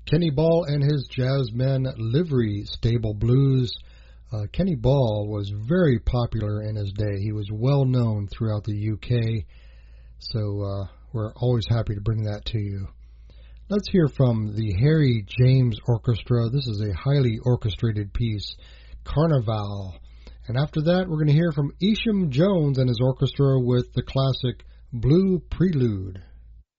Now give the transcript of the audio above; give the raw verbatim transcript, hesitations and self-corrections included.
Kenny Ball and his Jazzmen Livery Stable Blues. Uh, Kenny Ball was very popular in his day. He was well known throughout the U K, so uh, we're always happy to bring that to you. Let's hear from the Harry James Orchestra. This is a highly orchestrated piece, Carnival. And after that, we're going to hear from Isham Jones and his orchestra with the classic Blue Prelude.